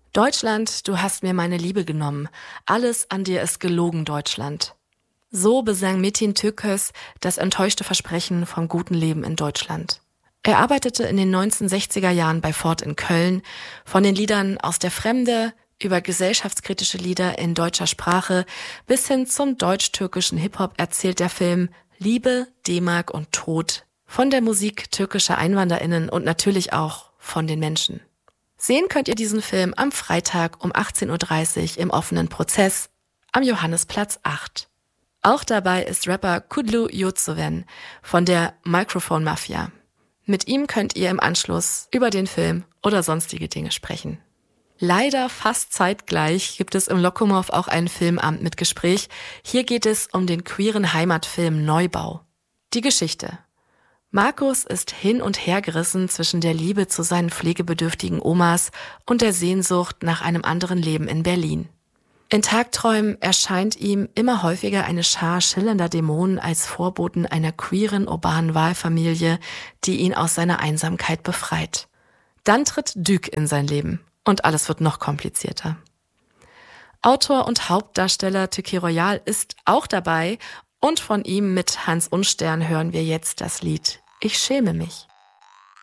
Deutschland, du hast mir meine Liebe genommen. Alles an dir ist gelogen, Deutschland. So besang Metin Tökös das enttäuschte Versprechen vom guten Leben in Deutschland. Er arbeitete in den 1960er Jahren bei Ford in Köln. Von den Liedern aus der Fremde über gesellschaftskritische Lieder in deutscher Sprache bis hin zum deutsch-türkischen Hip-Hop erzählt der Film Liebe, D-Mark und Tod von der Musik türkischer EinwanderInnen und natürlich auch von den Menschen. Sehen könnt ihr diesen Film am Freitag um 18.30 Uhr im offenen Prozess am Johannesplatz 8. Auch dabei ist Rapper Kudlu Yurtseven von der Microphone Mafia. Mit ihm könnt ihr im Anschluss über den Film oder sonstige Dinge sprechen. Leider fast zeitgleich gibt es im Lokomov auch einen Filmabend mit Gespräch. Hier geht es um den queeren Heimatfilm Neubau. Die Geschichte. Markus ist hin und her gerissen zwischen der Liebe zu seinen pflegebedürftigen Omas und der Sehnsucht nach einem anderen Leben in Berlin. In Tagträumen erscheint ihm immer häufiger eine Schar schillernder Dämonen als Vorboten einer queeren urbanen Wahlfamilie, die ihn aus seiner Einsamkeit befreit. Dann tritt Duke in sein Leben und alles wird noch komplizierter. Autor und Hauptdarsteller Türkei Royal ist auch dabei und von ihm mit Hans Unstern hören wir jetzt das Lied Ich schäme mich.